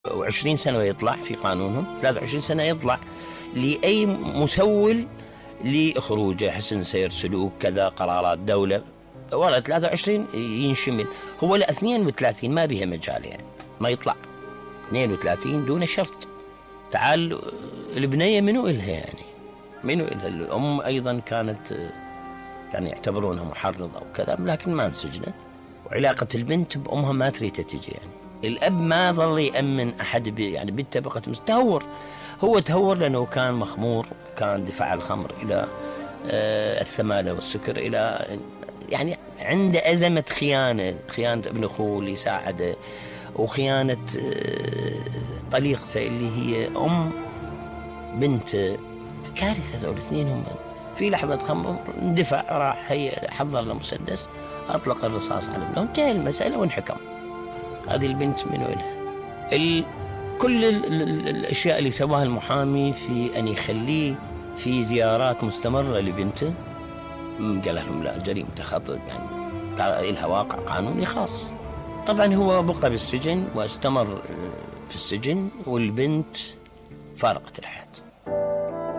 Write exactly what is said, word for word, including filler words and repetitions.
وعشرين سنة ويطلع في قانونهم، ثلاثة وعشرين سنة يطلع لأي مسول لخروجه، حسن سير سلوك كذا، قرارات دولة، ولا ثلاثة وعشرين ينشمل. هو لا اثنين وثلاثين ما بها مجال، يعني ما يطلع اثنين وثلاثين دون شرط. تعال البنية منو إلها، يعني منو إلها؟ الأم أيضا كانت يعني يعتبرونها محرضة وكذا، لكن ما انسجنت، وعلاقة البنت بأمها ما تريد تجي. يعني الأب ما ظل يأمن أحد يعني بالطبقة، تهور. هو تهور لأنه كان مخمور، كان دفع الخمر إلى آه الثمانة والسكر، إلى يعني عنده أزمة خيانة، خيانة ابن أخوه اللي ساعده، وخيانة آه طليقته اللي هي أم بنت. كارثة ذول الاثنين. هم في لحظة خمر اندفع، راح هي حضر له مسدس، أطلق الرصاص على ابنه، انتهى المسألة وانحكم. هذه البنت منو إلها؟ ال... كل ال... ال... الأشياء اللي سواها المحامي في أن يخليه في زيارات مستمرة لبنته، قال لهم لا، جريمة خطأ، يعني لها واقع قانوني خاص. طبعا هو بقى بالسجن واستمر في السجن، والبنت فارقت الحياة.